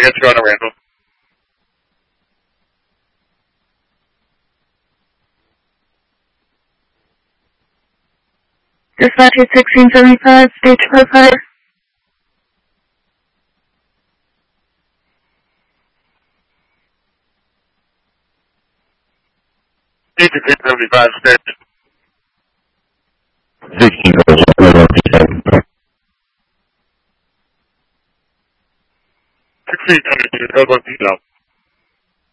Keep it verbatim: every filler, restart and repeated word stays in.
get you on a Randall. Dispatcher sixteen seventy-five, stage four fire. sixteen seventy-five, stage. sixteen seventy-five. sixteen seventy-two, code one P L.